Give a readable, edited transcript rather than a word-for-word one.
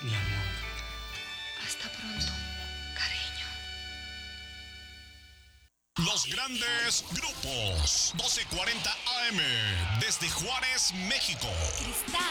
mi amor. Hasta pronto, cariño. Los grandes grupos. 1240 AM. Desde Juárez, México. Cristal.